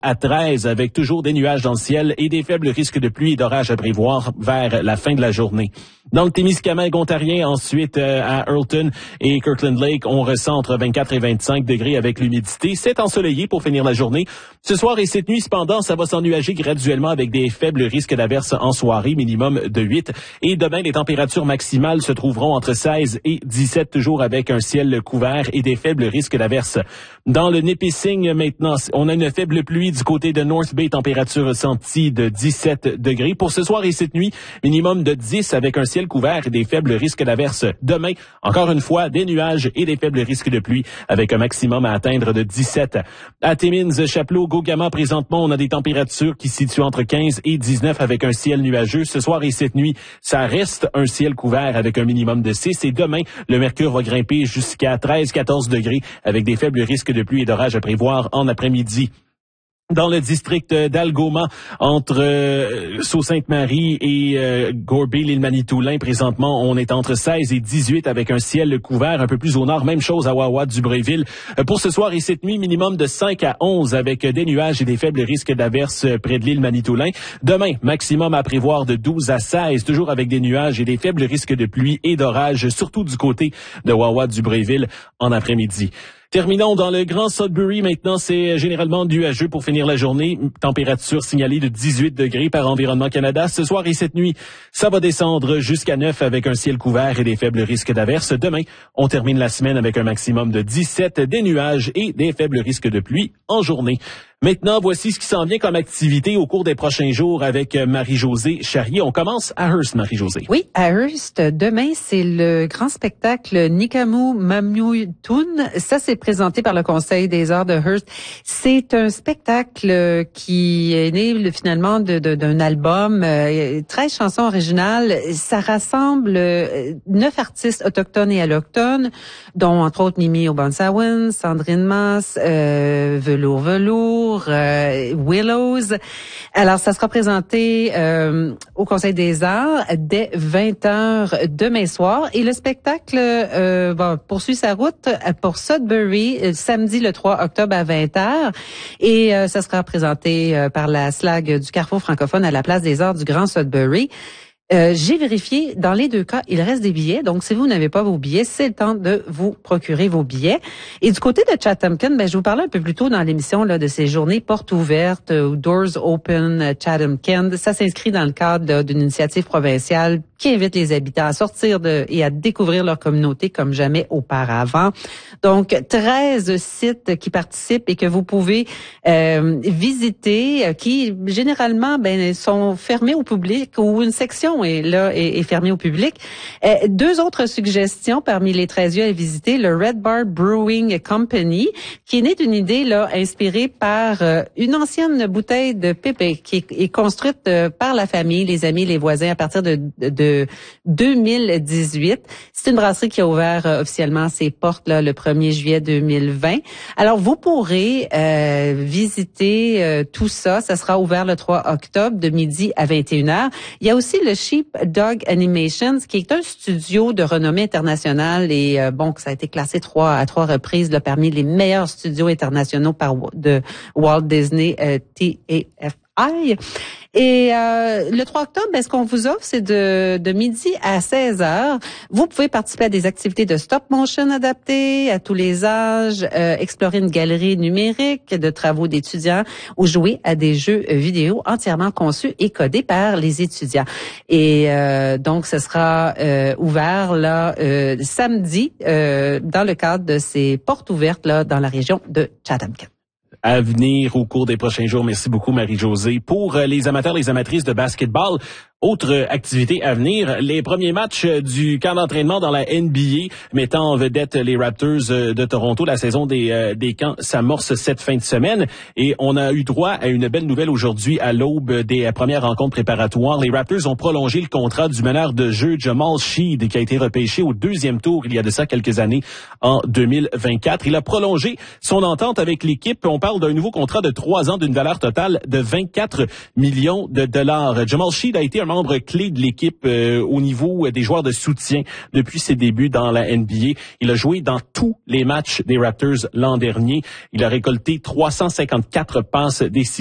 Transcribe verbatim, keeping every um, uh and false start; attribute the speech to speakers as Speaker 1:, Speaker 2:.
Speaker 1: à treize avec toujours des nuages dans le ciel et des faibles risques de pluie et d'orage à prévoir vers la fin de la journée. Dans le Témiscamingue ontarien, ensuite euh, à Earlton et Kirkland Lake, on ressent entre vingt-quatre et vingt-cinq degrés avec l'humidité. C'est ensoleillé pour finir la journée. Ce soir et cette nuit, cependant, ça va s'ennuager graduellement avec des faibles risques d'averses en soirée, minimum de huit. Et demain, les températures maximales se trouveront entre seize et dix-sept, toujours avec un ciel couvert et des faibles risques d'averses. Dans le Nipissing, maintenant, on a une faible pluie du côté de North Bay, température ressentie de dix-sept degrés. Pour ce soir et cette nuit, minimum de dix avec un ciel couvert et des faibles risques d'averses. Demain, encore une fois, des nuages et des faibles risques de pluie avec un maximum à atteindre de dix-sept. À Timmins, Chapleau, Gogama, présentement, on a des températures qui se situent entre quinze et dix-neuf avec un ciel nuageux. Ce soir et cette nuit, ça reste un ciel couvert avec un minimum de six. Et demain, le mercure va grimper jusqu'à treize à quatorze degrés avec des faibles risques de pluie et d'orage à prévoir en après-midi. Dans le district d'Algoma, entre euh, Sault-Sainte-Marie et euh, Gorby, l'île Manitoulin, présentement, on est entre seize et dix-huit avec un ciel couvert. Un peu plus au nord, même chose à Wawa, Dubreuilville. Euh, pour ce soir et cette nuit, minimum de cinq à onze avec des nuages et des faibles risques d'averses près de l'île Manitoulin. Demain, maximum à prévoir de douze à seize, toujours avec des nuages et des faibles risques de pluie et d'orage, surtout du côté de Wawa, Dubreuilville, en après-midi. Terminons dans le Grand Sudbury. Maintenant, c'est généralement nuageux pour finir la journée. Température signalée de dix-huit degrés par Environnement Canada. Ce soir et cette nuit, ça va descendre jusqu'à neuf avec un ciel couvert et des faibles risques d'averses. Demain, on termine la semaine avec un maximum de dix-sept, des nuages et des faibles risques de pluie en journée. Maintenant, voici ce qui s'en vient comme activité au cours des prochains jours avec Marie-Josée Charrier. On commence à Hearst, Marie-Josée.
Speaker 2: Oui, à Hearst. Demain, c'est le grand spectacle Nikamu Mamnuytun. Ça, c'est présenté par le Conseil des arts de Hearst. C'est un spectacle qui est né finalement de, de, d'un album, euh, treize chansons originales. Ça rassemble euh, neuf artistes autochtones et allochtones, dont entre autres Mimi Obansawen, Sandrine Masse, euh, Velours Velours, Euh, Willows. Alors, ça sera présenté euh, au Conseil des arts dès vingt heures demain soir. Et le spectacle euh, va poursuivre sa route pour Sudbury samedi le trois octobre à vingt heures. Et euh, ça sera présenté euh, par la S L A G du Carrefour francophone à la Place des arts du Grand Sudbury. Euh, j'ai vérifié, dans les deux cas, il reste des billets. Donc, si vous n'avez pas vos billets, c'est le temps de vous procurer vos billets. Et du côté de Chathamkin, ben, je vous parlais un peu plus tôt dans l'émission là de ces journées portes ouvertes, ou Doors Open Chathamkin. Ça s'inscrit dans le cadre là, d'une initiative provinciale qui invite les habitants à sortir de et à découvrir leur communauté comme jamais auparavant. Donc, treize sites qui participent et que vous pouvez euh, visiter, qui généralement ben sont fermés au public ou une section est là est, est fermée au public. Euh, deux autres suggestions parmi les treize lieux à visiter, le Red Bar Brewing Company, qui est né d'une idée là inspirée par euh, une ancienne bouteille de pipe qui est, est construite euh, par la famille, les amis, les voisins à partir de, de, de deux mille dix-huit. C'est une brasserie qui a ouvert euh, officiellement ses portes là, le premier juillet deux mille vingt. Alors, vous pourrez euh, visiter euh, tout ça. Ça sera ouvert le trois octobre de midi à vingt et une heures. Il y a aussi le Sheepdog Animations, qui est un studio de renommée internationale et euh, bon, ça a été classé trois à trois reprises là, parmi les meilleurs studios internationaux par de Walt Disney euh, T A F I. Et euh, le trois octobre, ben, ce qu'on vous offre, c'est de, de midi à seize heures. Vous pouvez participer à des activités de stop motion adaptées à tous les âges, euh, explorer une galerie numérique de travaux d'étudiants ou jouer à des jeux vidéo entièrement conçus et codés par les étudiants. Et euh, donc, ce sera euh, ouvert là euh, samedi euh, dans le cadre de ces portes ouvertes là dans la région de Chathamkin.
Speaker 1: À venir au cours des prochains jours. Merci beaucoup, Marie-Josée. Pour les amateurs, les amatrices de basketball, autre activité à venir, les premiers matchs du camp d'entraînement dans la N B A mettant en vedette les Raptors de Toronto. La saison des, des camps s'amorce cette fin de semaine et on a eu droit à une belle nouvelle aujourd'hui à l'aube des premières rencontres préparatoires. Les Raptors ont prolongé le contrat du meneur de jeu Jamal Sheed qui a été repêché au deuxième tour il y a de ça quelques années en deux mille vingt-quatre. Il a prolongé son entente avec l'équipe. On parle d'un nouveau contrat de trois ans d'une valeur totale de vingt-quatre millions de dollars. Jamal Sheed a été un membre clé de l'équipe euh, au niveau des joueurs de soutien depuis ses débuts dans la N B A. Il a joué dans tous les matchs des Raptors l'an dernier. Il a récolté trois cent cinquante-quatre passes décisives.